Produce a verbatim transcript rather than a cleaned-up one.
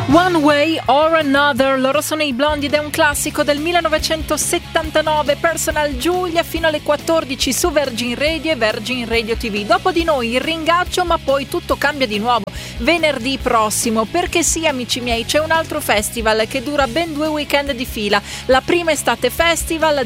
One Way or Another, loro sono i Blondie ed è un classico del millenovecentosettantanove, Personal Giulia, fino alle quattordici su Virgin Radio e Virgin Radio ti vu. Dopo di noi il ringaccio, ma poi tutto cambia di nuovo venerdì prossimo, perché sì, amici miei, c'è un altro festival che dura ben due weekend di fila. La prima Estate Festival